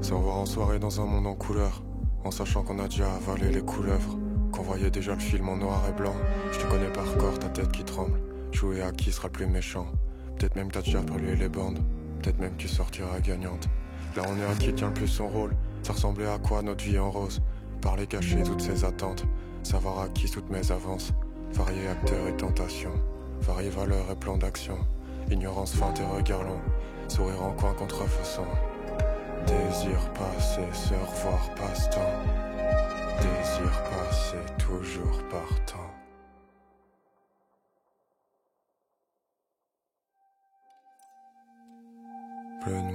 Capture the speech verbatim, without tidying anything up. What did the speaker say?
C'est en voir en soirée dans un monde en couleur, en sachant qu'on a déjà avalé les couleuvres, qu'on voyait déjà le film en noir et blanc. Je te connais par corps, ta tête qui tremble. Jouer à qui sera le plus méchant. Peut-être même que t'as déjà brûlé les bandes. Peut-être même que tu sortiras gagnante. Là on est à qui tient le plus son rôle. Ça ressemblait à quoi notre vie en rose? Parler cacher toutes ses attentes. Savoir à qui toutes mes avances. Variés acteurs et tentations. Variés valeurs et plans d'action. Ignorance, feinte et regard long. Sourire en coin contrefaçon. Désir passé, se revoir passe-temps. Désir passé, toujours partant. Pleine